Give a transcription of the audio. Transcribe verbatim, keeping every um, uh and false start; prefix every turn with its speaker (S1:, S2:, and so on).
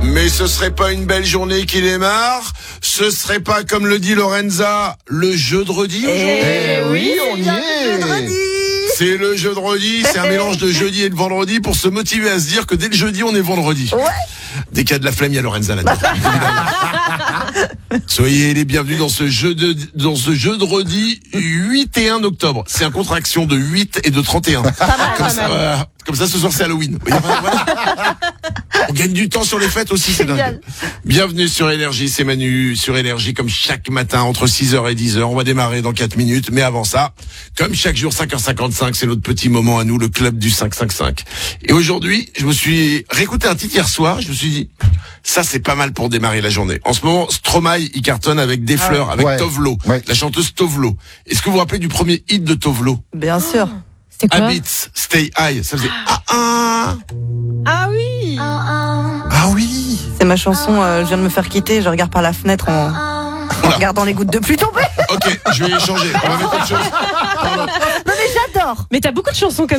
S1: Mais ce serait pas une belle journée qui démarre? Ce serait pas, comme le dit Lorenza, le jeudi aujourd'hui?
S2: Eh oui, on y est.
S1: C'est le jeudi, c'est un mélange de jeudi et de vendredi pour se motiver à se dire que dès le jeudi, on est vendredi.
S2: Ouais.
S1: Dès qu'il y a de la flemme, il y a Lorenza là-dedans. Soyez les bienvenus dans ce jeu de, dans ce jeudi huit et un octobre. C'est un contraction de huit et de trente et un.
S2: Pas mal,
S1: Comme
S2: pas
S1: ça,
S2: mal.
S1: voilà. Comme ça, ce soir, c'est Halloween. Vous voyez, voilà. On gagne du temps sur les fêtes aussi, c'est dingue. Bienvenue sur Énergie, c'est Manu sur Énergie, comme chaque matin entre six heures et dix heures. On va démarrer dans quatre minutes, mais avant ça, comme chaque jour, cinq heures cinquante-cinq, c'est notre petit moment à nous, le club du cinq cent cinquante-cinq. Et aujourd'hui, je me suis réécouté un titre hier soir, je me suis dit, ça c'est pas mal pour démarrer la journée. En ce moment, Stromae, il cartonne avec Des Fleurs, ah, avec
S2: ouais.
S1: Tovlo,
S2: ouais.
S1: la chanteuse Tovlo. Est-ce que vous vous rappelez du premier hit de Tovlo?
S3: Bien sûr.
S4: C'était quoi?
S1: Habits, Stay High, ça faisait ah ah.
S4: Ah oui.
S1: Ah oui.
S3: C'est ma chanson, euh, je viens de me faire quitter, je regarde par la fenêtre en, en
S1: Voilà.
S3: regardant les gouttes de pluie tomber.
S1: Ok, je vais changer. On va mettre autre chose. Pardon.
S3: Non mais j'adore.
S4: Mais t'as beaucoup de chansons comme